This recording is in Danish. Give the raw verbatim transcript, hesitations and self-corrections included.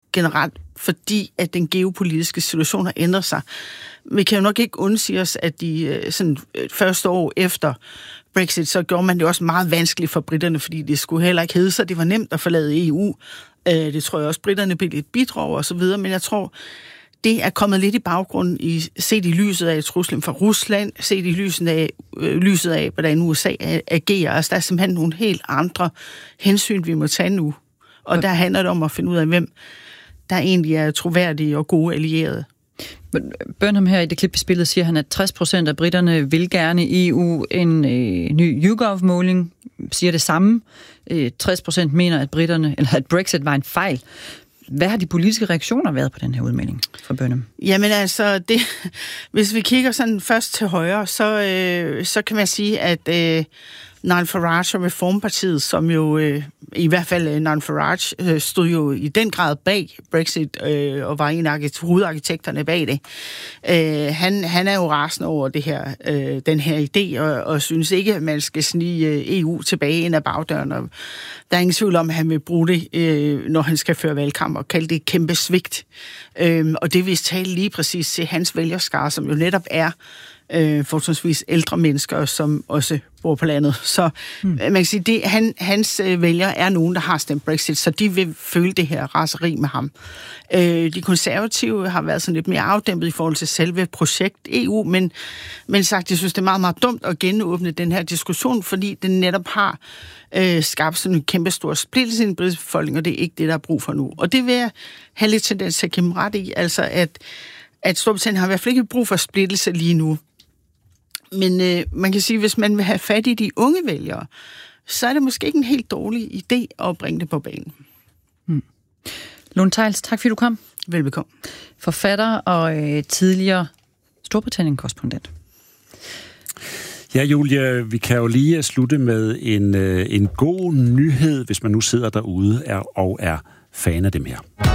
generelt, fordi at den geopolitiske situation har ændret sig. Vi kan jo nok ikke undsige os, at de sådan, første år efter Brexit, så gjorde man det også meget vanskeligt for britterne, fordi det skulle heller ikke hedde sig. Det var nemt at forlade E U. Det tror jeg også, britterne blev lidt bidrag og så videre, men jeg tror, det er kommet lidt i baggrunden, i, set i lyset af truslen fra Rusland, set i lyset af, øh, lyset af hvordan U S A agerer. Altså, der er simpelthen nogle helt andre hensyn, vi må tage nu. Og ja. Der handler det om at finde ud af, hvem der egentlig er troværdige og gode allierede. Burnham her i det klip i spillet siger han, at tres procent af britterne vil gerne i E U. En øh, ny YouGov-måling siger det samme. Øh, tres procent mener, at britterne, eller at Brexit var en fejl. Hvad har de politiske reaktioner været på den her udmelding fra Burnham? Jamen altså, det, hvis vi kigger sådan først til højre, så, øh, så kan man sige, at øh, Nigel Farage og Reformpartiet, som jo øh, i hvert fald øh, Nigel Farage øh, stod jo i den grad bag Brexit øh, og var en af hovedarkitekterne bag det. Øh, han, han er jo rasende over det her, øh, den her idé og, og synes ikke, at man skal snige E U tilbage ind ad bagdøren. Og der er ingen tvivl om, at han vil bruge det, øh, når han skal føre valgkamp og kalde det et kæmpe svigt. Øh, og det vil tale lige præcis til hans vælgerskare, som jo netop er Øh, forholdsvis ældre mennesker, som også bor på landet. Så mm. man kan sige, det, han, hans øh, vælgere er nogen, der har stemt Brexit, så de vil føle det her raseri med ham. Øh, de konservative har været sådan lidt mere afdæmpet i forhold til selve projekt E U, men, men sagt, jeg synes, det er meget, meget dumt at genåbne den her diskussion, fordi den netop har øh, skabt sådan en kæmpe stor splittelse i den britiske befolkning, og det er ikke det, der er brug for nu. Og det vil jeg have lidt tendens til at kæmpe ret i, altså at, at Storbritannien har i hvert fald ikke brug for splittelse lige nu. Men øh, man kan sige, at hvis man vil have fat i de unge vælgere, så er det måske ikke en helt dårlig idé at bringe det på banen. Hmm. Lone Theils, tak fordi du kom. Velbekomme. Forfatter og øh, tidligere Storbritannien-korrespondent. Ja, Julia, vi kan jo lige slutte med en, øh, en god nyhed, hvis man nu sidder derude er, og er fan af dem her.